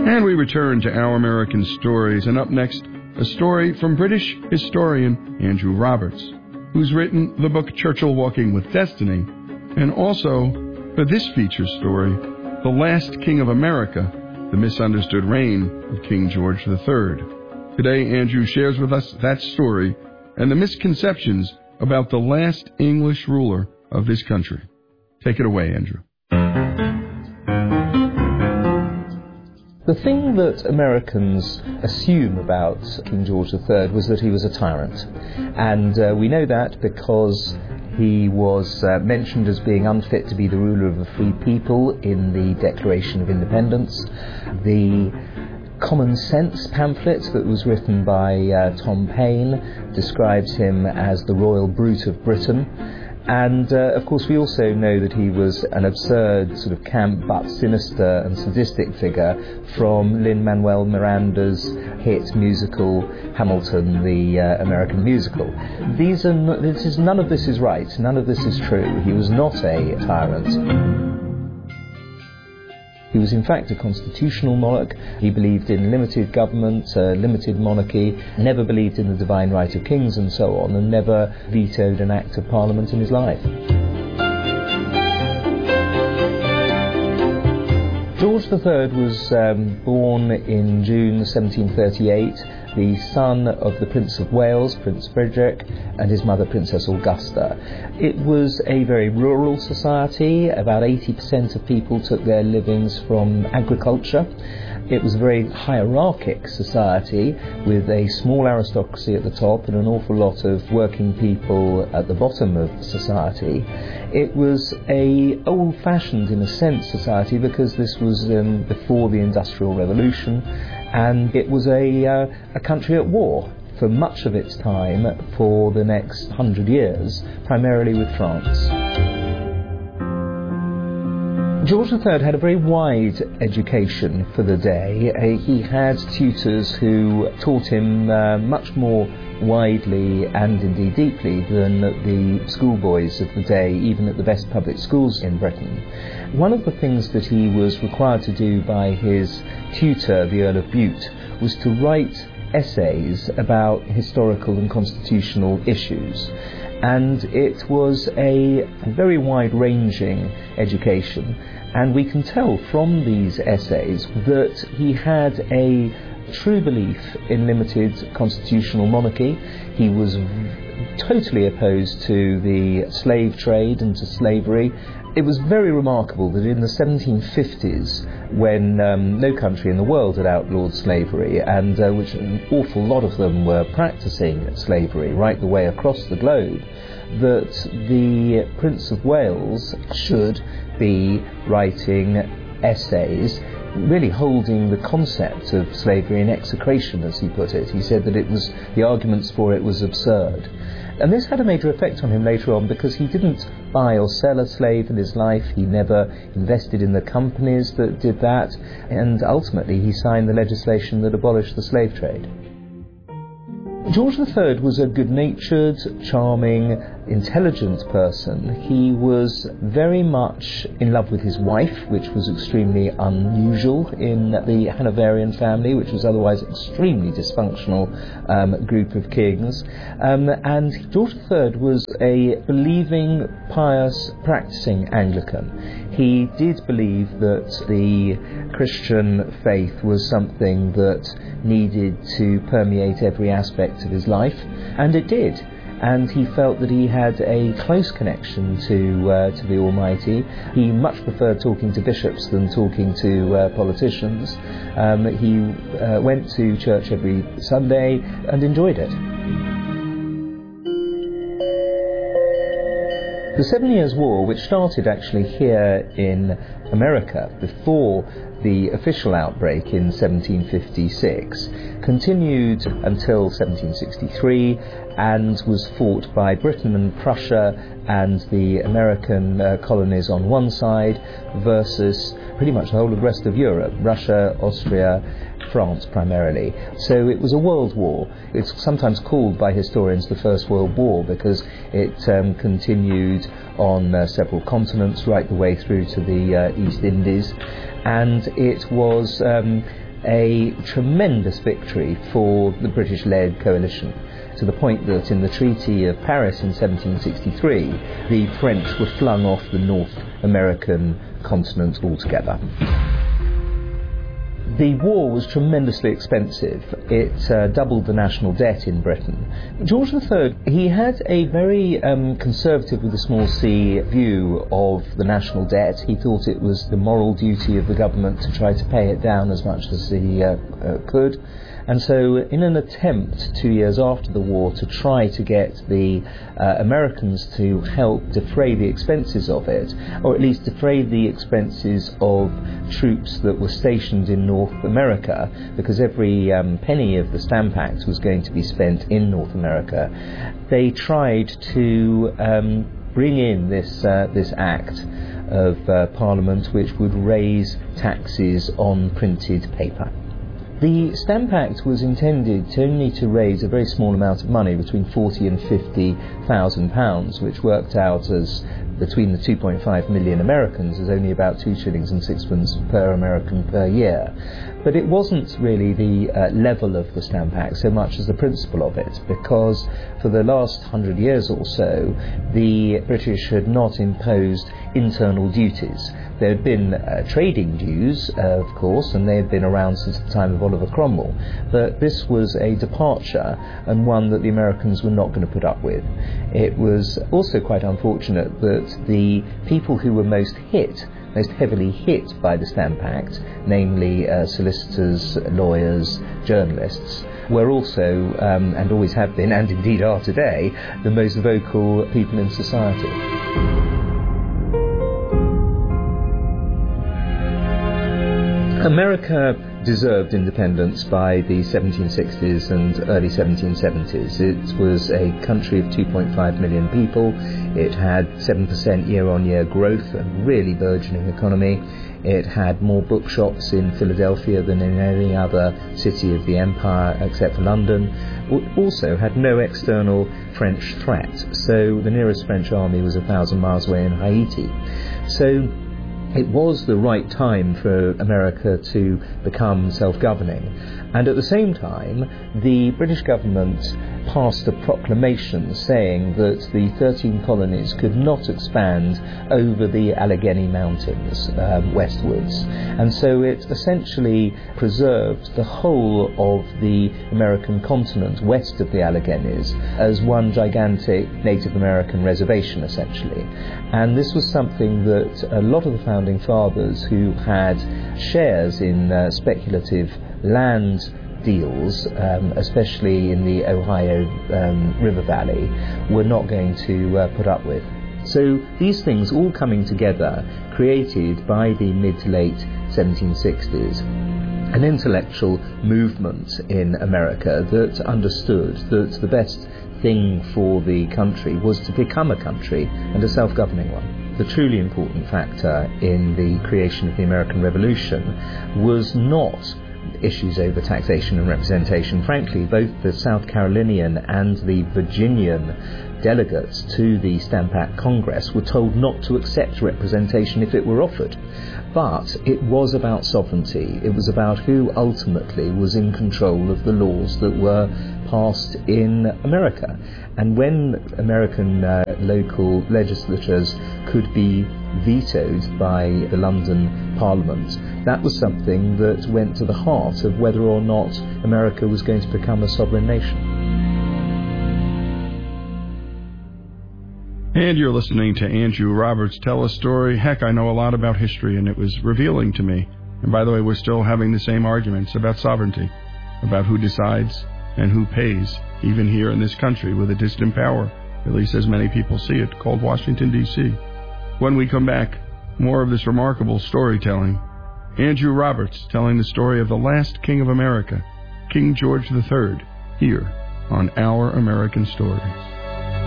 And we return to Our American Stories, and up next, a story from British historian Andrew Roberts, who's written the book Churchill Walking with Destiny, and also, for this feature story, The Last King of America, The Misunderstood Reign of King George III. Today, Andrew shares with us that story and the misconceptions about the last English ruler of this country. Take it away, Andrew. The thing that Americans assume about King George III was that he was a tyrant. And we know that because he was mentioned as being unfit to be the ruler of a free people in the Declaration of Independence. The Common Sense pamphlet that was written by Tom Paine describes him as the royal brute of Britain. And, of course, we also know that he was an absurd, sort of camp but sinister and sadistic figure from Lin-Manuel Miranda's hit musical Hamilton, the American musical. None of this is right. None of this is true. He was not a tyrant. He was in fact a constitutional monarch. He believed in limited government, limited monarchy, never believed in the divine right of kings and so on, and never vetoed an act of parliament in his life. George III was born in June 1738, the son of the Prince of Wales, Prince Frederick, and his mother, Princess Augusta. It was a very rural society. About 80% of people took their livings from agriculture. It was a very hierarchic society with a small aristocracy at the top and an awful lot of working people at the bottom of society. It was a old-fashioned, in a sense, society because this was before the Industrial Revolution, and it was a country at war for much of its time for the next 100 years, primarily with France. George III had a very wide education for the day. He had tutors who taught him much more widely and indeed deeply than the schoolboys of the day, even at the best public schools in Britain. One of the things that he was required to do by his tutor, the Earl of Bute, was to write essays about historical and constitutional issues. And it was a very wide-ranging education. And we can tell from these essays that he had a true belief in limited constitutional monarchy. He was totally opposed to the slave trade and to slavery. It was very remarkable that in the 1750s, when no country in the world had outlawed slavery, and which an awful lot of them were practicing slavery right the way across the globe, that the Prince of Wales should be writing essays really holding the concept of slavery in execration, as he put it. He said that the arguments for it was absurd. And this had a major effect on him later on because he didn't buy or sell a slave in his life. He never invested in the companies that did that. And ultimately he signed the legislation that abolished the slave trade. George III was a good-natured, charming, intelligent person. He was very much in love with his wife, which was extremely unusual in the Hanoverian family, which was otherwise an extremely dysfunctional group of kings. And George III was a believing, pious, practicing Anglican. He did believe that the Christian faith was something that needed to permeate every aspect of his life, and it did. And he felt that he had a close connection to the Almighty. He much preferred talking to bishops than talking to politicians. He went to church every Sunday and enjoyed it. The 7 Years' War, which started actually here in America before the official outbreak in 1756, continued until 1763 and was fought by Britain and Prussia and the American colonies on one side versus pretty much the whole of the rest of Europe, Russia, Austria, France primarily. So it was a world war. It's sometimes called by historians the First World War because it continued on several continents right the way through to the East Indies, and it was a tremendous victory for the British-led coalition, to the point that in the Treaty of Paris in 1763, the French were flung off the North American continent altogether. The war was tremendously expensive. It doubled the national debt in Britain. George III, he had a very conservative with a small c view of the national debt. He thought it was the moral duty of the government to try to pay it down as much as he could. And so in an attempt 2 years after the war to try to get the Americans to help defray the expenses of it, or at least defray the expenses of troops that were stationed in North America, because every penny of the Stamp Act was going to be spent in North America, they tried to bring in this act of Parliament which would raise taxes on printed paper. The Stamp Act was intended only to raise a very small amount of money, between £40,000 and £50,000, which worked out as, between the 2.5 million Americans, as only about 2 shillings and sixpence per American per year. But it wasn't really the level of the Stamp Act so much as the principle of it, because for the last 100 years or so, the British had not imposed internal duties. There had been trading dues, of course, and they had been around since the time of Oliver Cromwell, but this was a departure, and one that the Americans were not going to put up with. It was also quite unfortunate that the people who were most heavily hit by the Stamp Act, namely solicitors, lawyers, journalists, were also, and always have been, and indeed are today, the most vocal people in society. America deserved independence by the 1760s and early 1770s. It was a country of 2.5 million people. It had 7% year-on-year growth, a really burgeoning economy. It had more bookshops in Philadelphia than in any other city of the empire except for London. It also had no external French threat, so the nearest French army was 1,000 miles away in Haiti. So it was the right time for America to become self-governing, and at the same time the British government passed a proclamation saying that the 13 colonies could not expand over the Allegheny Mountains westwards, and so it essentially preserved the whole of the American continent west of the Alleghenies as one gigantic Native American reservation, essentially. And this was something that a lot of the founding fathers who had shares in speculative land deals, especially in the Ohio River Valley, were not going to put up with. So these things all coming together created, by the mid to late 1760s, an intellectual movement in America that understood that the best thing for the country was to become a country, and a self-governing one. The truly important factor in the creation of the American Revolution was not issues over taxation and representation. Frankly, both the South Carolinian and the Virginian delegates to the Stamp Act Congress were told not to accept representation if it were offered. But it was about sovereignty. It was about who ultimately was in control of the laws that were passed in America. And when American local legislatures could be vetoed by the London Parliament, that was something that went to the heart of whether or not America was going to become a sovereign nation. And you're listening to Andrew Roberts tell a story. Heck, I know a lot about history, and it was revealing to me. And by the way, we're still having the same arguments about sovereignty, about who decides and who pays, even here in this country with a distant power, at least as many people see it, called Washington, D.C. When we come back, more of this remarkable storytelling. Andrew Roberts telling the story of the last king of America, King George III, here on Our American Stories.